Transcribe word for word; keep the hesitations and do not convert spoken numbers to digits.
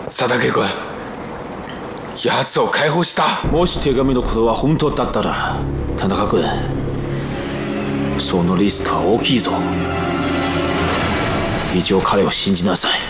佐竹君、奴を解放した。 もし手紙のことは本当だったら、田中君、そのリスクは大きいぞ。一応彼を信じなさい。